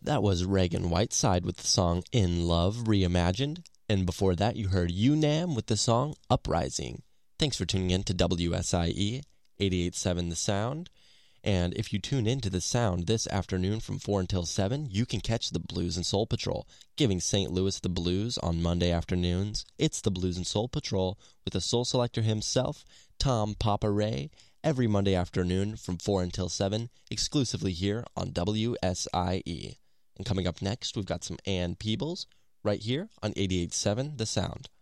That was Reagan Whiteside with the song In Love Reimagined. And before that, you heard UNAM with the song Uprising. Thanks for tuning in to WSIE 88.7 The Sound. And if you tune into The Sound this afternoon from 4 until 7, you can catch the Blues and Soul Patrol, giving St. Louis the blues on Monday afternoons. It's the Blues and Soul Patrol with the soul selector himself, Tom Papa Ray, every Monday afternoon from 4 until 7, exclusively here on WSIE. And coming up next, we've got some Ann Peebles right here on 88.7 The Sound.